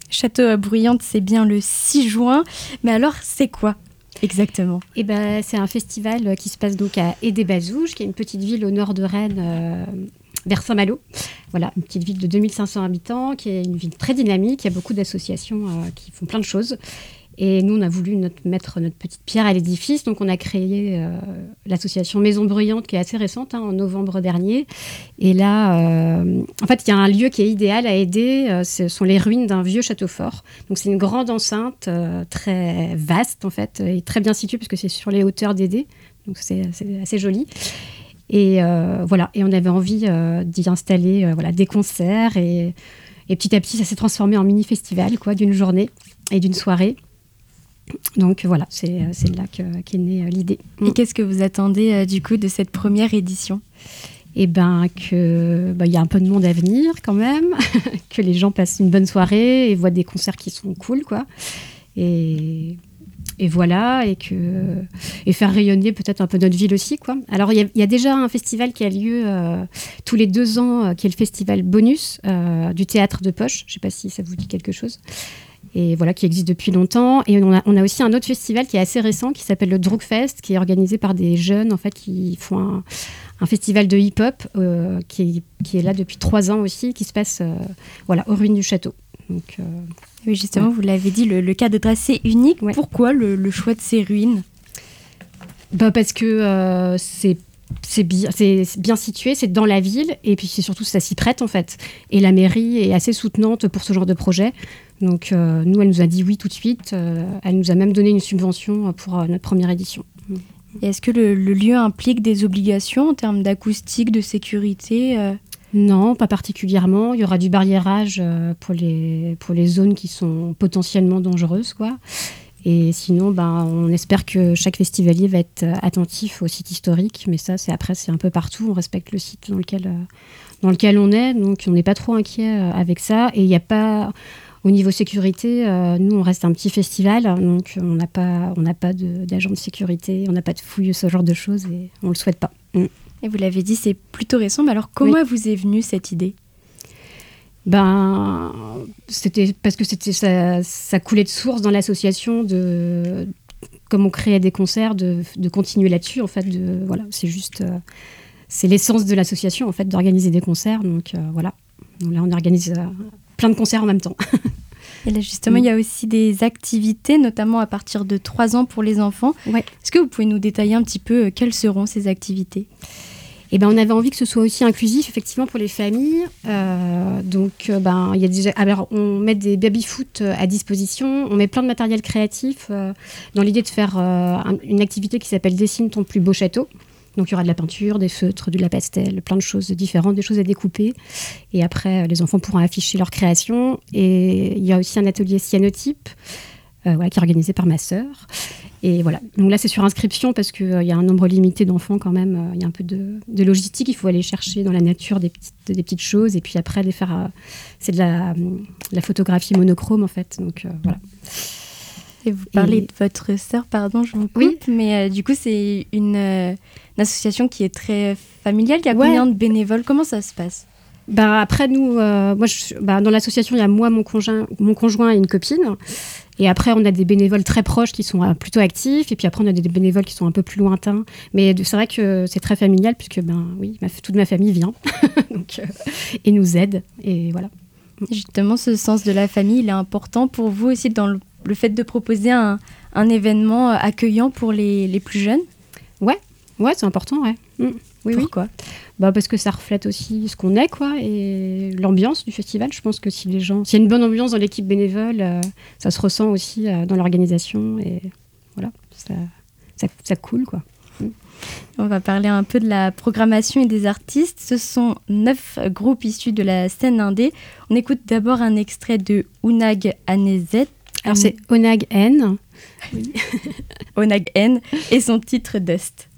Château Bruyante, c'est bien le 6 juin. Mais alors, c'est quoi exactement ? C'est un festival qui se passe donc à Aidé-Bazouges, qui est une petite ville au nord de Rennes, vers Saint-Malo. Voilà, une petite ville de 2500 habitants, qui est une ville très dynamique. Il y a beaucoup d'associations qui font plein de choses. Et nous, on a voulu mettre notre petite pierre à l'édifice. Donc, on a créé l'association Maison Bruyante, qui est assez récente, en novembre dernier. Et là, en fait, il y a un lieu qui est idéal à aider. Ce sont les ruines d'un vieux château fort. Donc, c'est une grande enceinte très vaste, en fait, et très bien située, parce que c'est sur les hauteurs d'Aidé. Donc, c'est assez joli. Et voilà. Et on avait envie d'y installer des concerts. Et petit à petit, ça s'est transformé en mini-festival, d'une journée et d'une soirée. Donc voilà, c'est là qu'est née l'idée. Et qu'est-ce que vous attendez du coup de cette première édition ? Il y a un peu de monde à venir quand même, que les gens passent une bonne soirée et voient des concerts qui sont cool, quoi. Et voilà, et faire rayonner peut-être un peu notre ville aussi, quoi. Alors il y a déjà un festival qui a lieu tous les 2 ans, qui est le festival Bonus du théâtre de Poche. Je ne sais pas si ça vous dit quelque chose. Et voilà, qui existe depuis longtemps. Et on a aussi un autre festival qui est assez récent, qui s'appelle le Droogfest, qui est organisé par des jeunes, en fait, qui font un festival de hip-hop qui est là depuis 3 ans aussi, qui se passe aux ruines du château. Donc, oui, justement, vous l'avez dit, le cadre est assez unique. Ouais. Pourquoi le choix de ces ruines ? Parce que c'est bien situé, c'est dans la ville, et puis c'est surtout, ça s'y prête, en fait. Et la mairie est assez soutenante pour ce genre de projet. Donc, nous, elle nous a dit oui tout de suite. Elle nous a même donné une subvention pour notre première édition. Et est-ce que le lieu implique des obligations en termes d'acoustique, de sécurité ? Non, pas particulièrement. Il y aura du barriérage pour les zones qui sont potentiellement dangereuses, quoi. Et sinon, on espère que chaque festivalier va être attentif au site historique. Mais ça, c'est un peu partout. On respecte le site dans lequel on est. Donc, on n'est pas trop inquiet avec ça. Et il n'y a pas... Au niveau sécurité, nous, on reste un petit festival, donc on n'a pas d'agent de sécurité, on n'a pas de fouilles, ce genre de choses, et on ne le souhaite pas. Et vous l'avez dit, c'est plutôt récent, mais alors comment vous est venue cette idée ? C'était parce que ça coulait de source dans l'association, comme on créait des concerts, de continuer là-dessus, en fait. C'est l'essence de l'association, en fait, d'organiser des concerts, donc voilà. Donc là, on organise... plein de concerts en même temps. Et là, justement, il y a aussi des activités, notamment à partir de 3 ans pour les enfants. Ouais. Est-ce que vous pouvez nous détailler un petit peu quelles seront ces activités ? On avait envie que ce soit aussi inclusif, effectivement, pour les familles. On met des baby-foot à disposition. On met plein de matériel créatif dans l'idée de faire une activité qui s'appelle « Dessine ton plus beau château ». Donc, il y aura de la peinture, des feutres, de la pastel, plein de choses différentes, des choses à découper. Et après, les enfants pourront afficher leur création. Et il y a aussi un atelier cyanotype qui est organisé par ma sœur. Et voilà. Donc là, c'est sur inscription parce qu'il y a un nombre limité d'enfants quand même. Il y a un peu de logistique. Il faut aller chercher dans la nature des petites choses. Et puis après, les faire... c'est de la photographie monochrome, en fait. Donc voilà. Et vous parlez de votre sœur, pardon, je vous coupe. Oui. Mais du coup, c'est une association qui est très familiale. Il y a combien de bénévoles ? Comment ça se passe ? Après, nous, dans l'association, il y a moi, mon conjoint et une copine. Et après, on a des bénévoles très proches qui sont plutôt actifs. Et puis après, on a des bénévoles qui sont un peu plus lointains. Mais c'est vrai que c'est très familial puisque, toute ma famille vient donc, et nous aide. Et voilà. Justement, ce sens de la famille, il est important pour vous aussi dans le fait de proposer un événement accueillant pour les plus jeunes ? Ouais, c'est important, ouais. Oui, pourquoi ? Parce que ça reflète aussi ce qu'on est, quoi, et l'ambiance du festival. Je pense que s'il y a une bonne ambiance dans l'équipe bénévole, ça se ressent aussi dans l'organisation, et voilà, ça coule, quoi. On va parler un peu de la programmation et des artistes. Ce sont 9 groupes issus de la scène indé. On écoute d'abord un extrait de Onag Anezet. Alors c'est Onag N. Oui. Onag N et son titre Dust.